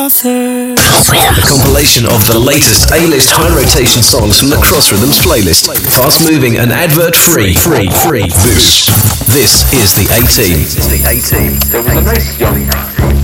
A compilation of the latest A-list high rotation songs from the Cross Rhythms playlist. Fast moving and advert free. This is the A-Team. There was a nice young